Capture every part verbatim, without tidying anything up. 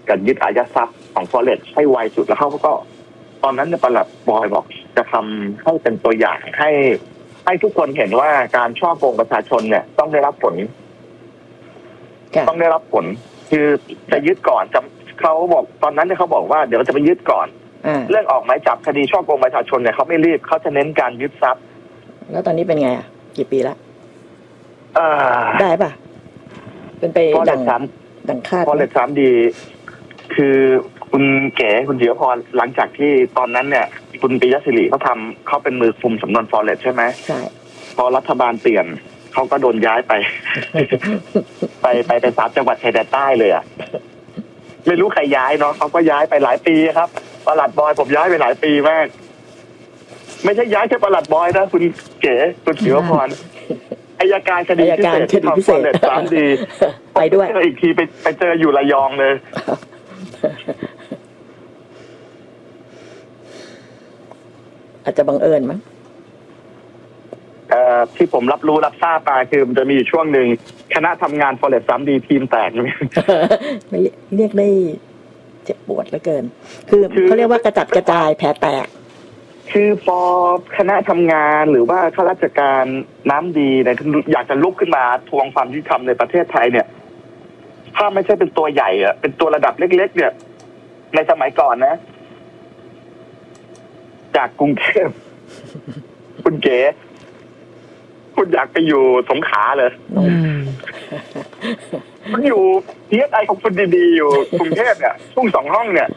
การยึดอายัดทรัพย์ของ Forex ให้ไวสุดแล้วเขาก็ตอนนั้นเนี่ยปลัดบอยบอกจะทำให้เป็นตัวอย่างให้ให้ทุกคนเห็นว่าการช่อโกงประชาชนเนี่ยต้องได้รับผลต้องได้รับผลคือจะยึดก่อนจะเขาบอกตอนนั้นเนี่ยเขาบอกว่าเดี๋ยวจะไปยึดก่อนเรื่องออกหมายจับคดีช่อโกงประชาชนเนี่ยเขาไม่รีบเขาจะเน้นการยึดทรัพย์แล้วตอนนี้เป็นไงอ่ะกี่ปีละได้ป่ะเป็นไปดังดังคาดพอเลทสามดีคือคุณเก๋คุณเจียวพรหลังจากที่ตอนนั้นเนี่ยคุณปิยศิริเขาทำเขาเป็นมือคุมสำนวนฟอเรสใช่ไหมใช่พอรัฐบาลเปลี่ยนเขาก็โดนย้ายไป ไปไปไปสามจังหวัดชายแดนใต้เลยอ่ะไม่รู้ใครย้ายเนาะเขาก็ย้ายไปหลายปีครับปลัดบอยผมย้ายไปหลายปีมากไม่ใช่ย้ายแค่ปลัดบอยนะคุณเก๋คุณเจียวพรอัยการคดีพิเศษที่ทำฟอเรสสามดีไปด้วยเจออีกทีไปไปเจออยู่ระยองเลยอาจจะบังเอิญมั้งเอ่อที่ผมรับรู้รับทราบมาคือมันจะมีอยู่ช่วงหนึ่งคณะทำงาน Forex สามดี ทีมแตกไม่เรียกได้เจ็บปวดเหลือเกินคือเขาเรียกว่ากระจัดกระจายแผลแตกคือพอคณะทำงานหรือว่าข้าราชการน้ำดีเนี่ยอยากจะลุกขึ้นมาทวงความยุติธรรมในประเทศไทยเนี่ยถ้าไม่ใช่เป็นตัวใหญ่อะเป็นตัวระดับเล็กๆเนี่ยในสมัยก่อนนะจากกรุงเทพคุณเก๋คุณอยากไปอยู่สงขลาเลยมันอยู่เทียไอของคุณดีๆอยู่กรุงเทพเนี่ยทุ่งสองห้องเนี่ย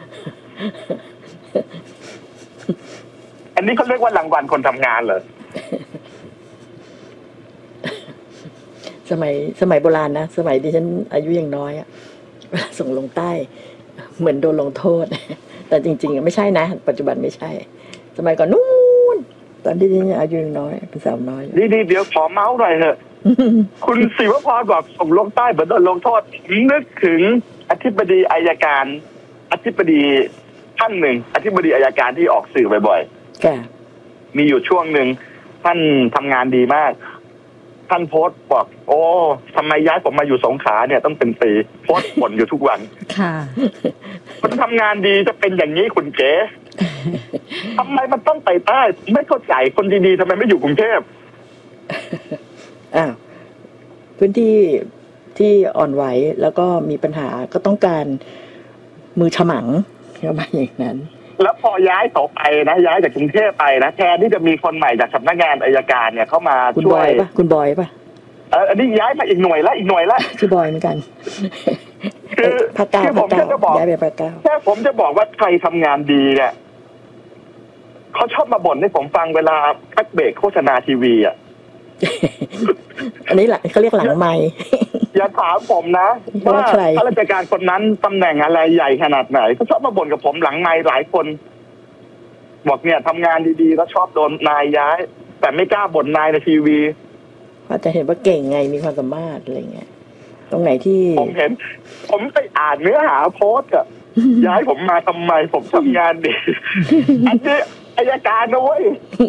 อันนี้เขาเรียกว่ารางวัลคนทำงานเหรอสมัยสมัยโบราณนะสมัยดิฉันอายุยังน้อยอ่ะส่งลงใต้เหมือนโดนลงโทษแต่จริงๆไม่ใช่นะปัจจุบันไม่ใช่สมัยก่อนนู้นตอนที่ดิฉันอายุยังน้อยเป็นสาวน้อยนี่นี่เดี๋ยวขอเมาส์หน่อยเถอะ คุณศิวพรบอกส่งลงใต้เหมือนโดนลงโทษนึกถึงอธิบดีอัยการอธิบดีท่านหนึ่งอธิบดีอัยการที่ออกสื่อบ่อยๆมีอยู่ช่วงหนึ่งท่านทำงานดีมากท่านโพสต์บอกโอ้ทำไมย้ายผมมาอยู่สงขลาเนี่ยต้องเป็นปีโพสต์บ่นอยู่ทุกวันค่ะคนทำงานดีจะเป็นอย่างนี้คุณเก๋ทำไมมันต้องไปใต้ไม่เข้าใจคนดีๆทำไมไม่อยู่กรุงเทพอ้าวพื้นที่ที่อ่อนไหวแล้วก็มีปัญหาก็ต้องการมือฉมังประมาณอย่างนั้นแล้วพอย้ายต่อไปนะย้ายจากกรุงเทพไปนะแทนที่จะมีคนใหม่จากสำนักงานอัยการเนี่ยเข้ามาช่วยป่ะคุณบอยป่ะเอออันนี้ย้ายมาอีกหน่วยละอีกหน่วยละคือบอยเหมือนกันคือคือผมจะบอกย้ายไปภาคเก้าแค่ผมจะบอกว่าใครทำงานดีเนี่ยเขาชอบมาบ่นให้ผมฟังเวลาพักเบรกโฆษณาทีวีอ่ะอันนี้แหละเขาเรียกหลังไมค์อย่าถามผมนะว่าข้าราชการคนนั้นตำแหน่งอะไรใหญ่ขนาดไหนเขาชอบมาบ่นกับผมหลังไมค์หลายคนบอกเนี่ยทำงานดีๆแล้วชอบโดนนายย้ายแต่ไม่กล้าบ่นนายในทีวีเพราะจะเห็นว่าเก่งไงมีความสามารถอะไรเงี้ยตรงไหนที่ผมเห็นผมไปอ่านเนื้อหาโพสต์อะย้ายผมมาทำไมผมทำงานดีอันนี้อัยการนะเว้ย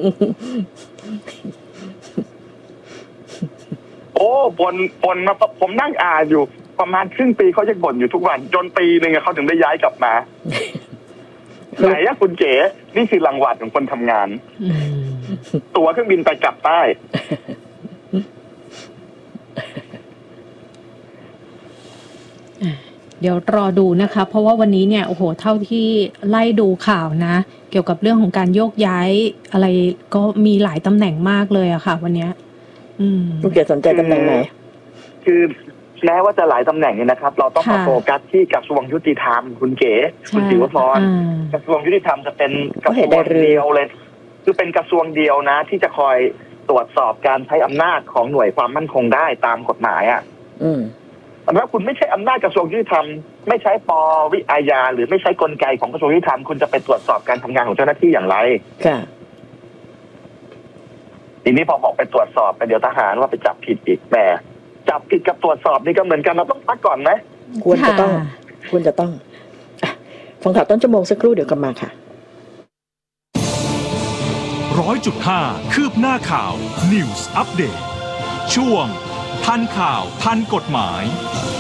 โอ้บ่นบ่นมาผมนั่งอ่านอยู่ประมาณครึ่งปีเขาจะบ่นอยู่ทุกวันจนปีหนึ่งเขาถึงได้ย้ายกลับมาไหนอะคุณเก๋นี่คือรางวัลของคนทำงานตั๋วเครื่องบินไปกลับใต้เดี๋ยวรอดูนะคะเพราะว่าวันนี้เนี่ยโอ้โหเท่าที่ไล่ดูข่าวนะเกี่ยวกับเรื่องของการโยกย้ายอะไรก็มีหลายตำแหน่งมากเลยอะค่ะวันนี้อืมลูกเก๋สนใจตำแหน่งไหนคือแม้ว่าจะหลายตำแหน่งนี่นะครับเราต้องมาโฟกัสที่กระทรวงยุติธรรมคุณเก๋คุณศิวพรกระทรวงยุติธรรมจะเป็นกระทรวงเดียวเลยคือเป็นกระทรวงเดียวนะที่จะคอยตรวจสอบการใช้อำนาจของหน่วยความมั่นคงได้ตามกฎหมายอ่ะอืมแต่ว่าคุณไม่ใช่อำนาจกระทรวงยุติธรรมไม่ใช้ปวิอาญาหรือไม่ใช้กลไกของกระทรวงยุติธรรมคุณจะไปตรวจสอบการทำงานของเจ้าหน้าที่อย่างไรค่ะทีนี้พอบอกไปตรวจสอบไปเดี๋ยวทหารว่าไปจับผิดอีกแต่จับผิดกับตรวจสอบนี่ก็เหมือนกันเราต้องพักก่อนไหมควรจะต้องควรจะต้องฟังข่าวต้นชั่วโมงสักครู่เดี๋ยวกลับมาค่ะร้อยจุดห้าคืบหน้าข่าว News Update ช่วงทันข่าวทันกฎหมาย